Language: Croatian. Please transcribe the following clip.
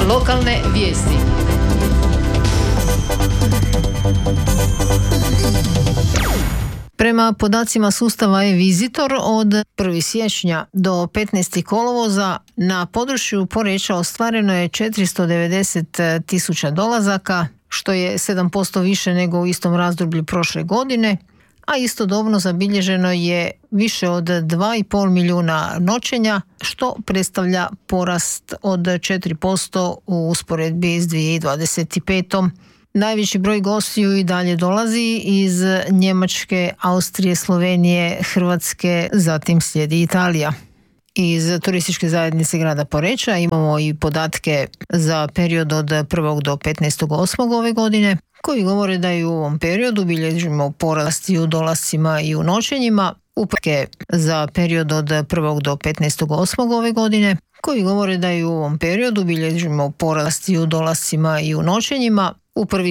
Lokalne vijesti. Prema podacima sustava e-Visitor od 1. siječnja do 15. kolovoza na području Poreča ostvareno je 490.000 dolazaka, što je 7% više nego u istom razdoblju prošle godine, a istodobno zabilježeno je više od 2,5 milijuna noćenja, što predstavlja porast od 4% u usporedbi s 2025. Najveći broj gostiju i dalje dolazi iz Njemačke, Austrije, Slovenije, Hrvatske, zatim slijedi Italija. Iz turističke zajednice grada Poreča imamo i podatke za period od 1. do 15.8. ove godine, koji govore da i u ovom periodu bilježimo porast i u dolascima i u noćenjima. Uprke za period od 1. do 15.8. ove godine, koji govore da i u ovom periodu bilježimo porast i u dolascima i u noćenjima. U prvih